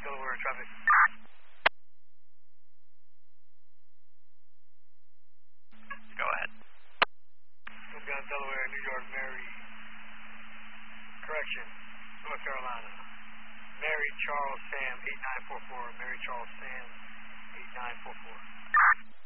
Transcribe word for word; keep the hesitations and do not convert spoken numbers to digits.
Delaware traffic. Go ahead. Inbound Delaware, New York, Mary. Correction, North Carolina. Mary Charles Sam eight nine four four. Mary Charles Sam eight nine four four.